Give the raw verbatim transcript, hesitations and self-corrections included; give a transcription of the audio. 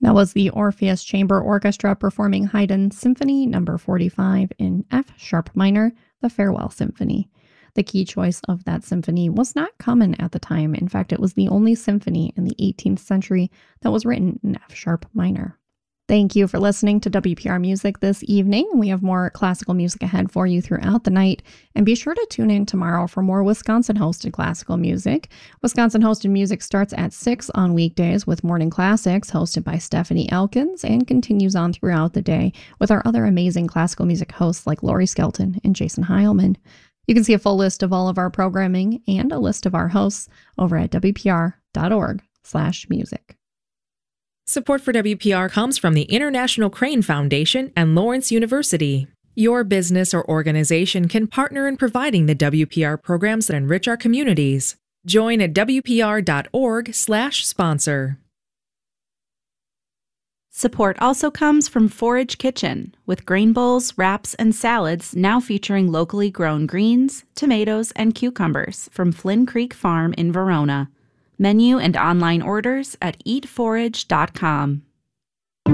That was the Orpheus Chamber Orchestra performing Haydn's Symphony number forty-five in F sharp minor, the Farewell Symphony. The key choice of that symphony was not common at the time. In fact, it was the only symphony in the eighteenth century that was written in F sharp minor. Thank you for listening to W P R Music this evening. We have more classical music ahead for you throughout the night. And be sure to tune in tomorrow for more Wisconsin-hosted classical music. Wisconsin-hosted music starts at six on weekdays with Morning Classics, hosted by Stephanie Elkins, and continues on throughout the day with our other amazing classical music hosts like Lori Skelton and Jason Heilman. You can see a full list of all of our programming and a list of our hosts over at W P R dot org slash music. Support for W P R comes from the International Crane Foundation and Lawrence University. Your business or organization can partner in providing the W P R programs that enrich our communities. Join at W P R dot org slash sponsor. Support also comes from Forage Kitchen, with grain bowls, wraps, and salads now featuring locally grown greens, tomatoes, and cucumbers from Flynn Creek Farm in Verona. Menu and online orders at eat forage dot com.